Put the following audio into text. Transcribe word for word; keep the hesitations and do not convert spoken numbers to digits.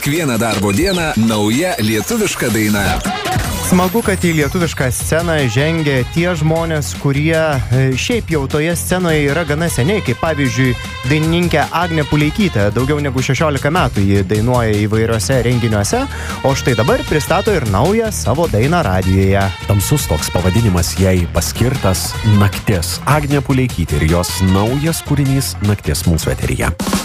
Kiekvieną darbo dieną nauja lietuviška daina. Smagu, kad į lietuvišką sceną žengia tie žmonės, kurie šiaip jau toje scenoje yra gana seniai, kaip pavyzdžiui dainininkė Agnė Puleikytė. Daugiau negu šešiolika metų ji dainuoja įvairiuose renginiuose, o štai dabar pristato ir naują savo dainą radijuje. Tamsus toks pavadinimas jai paskirtas Naktis. Agnė Puleikytė ir jos naujas kūrinys Naktis mūsų eteryje.